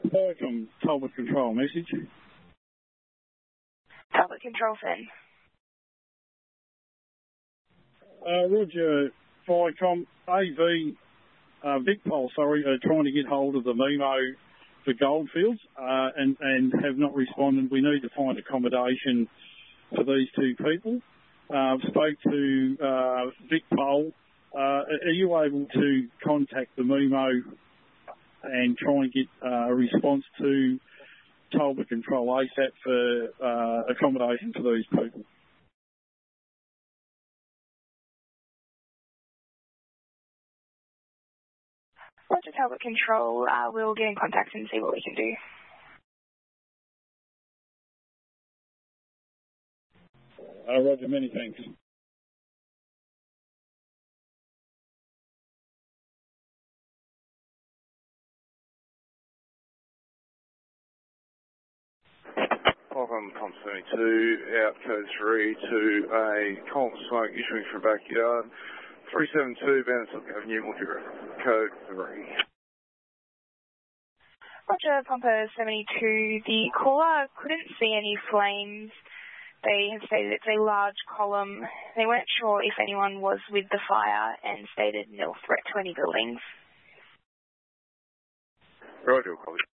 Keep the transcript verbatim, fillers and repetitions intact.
Welcome, Talbot Control message. Talbot Control Fin. Uh, Roger, Viacom, A V, uh, Vicpol, sorry, are trying to get hold of the M E M O for Goldfields uh, and, and have not responded. We need to find accommodation for these two people. Uh, spoke to uh, Vicpol. Uh, are you able to contact the M E M O and try and get uh, a response to Talbot Control ASAP for uh, accommodation for these people? Roger, Talbot Control. Uh, we'll get in contact and see what we can do. Uh, Roger, many thanks. Welcome, Pump seventy-two, out code three to a column of smoke issuing from backyard. three seven two, Bannister Avenue, Woodbury, code three. Roger, Pumper seventy-two. The caller couldn't see any flames. They have stated it's a large column. They weren't sure if anyone was with the fire and stated nil threat to any buildings. Roger, copy.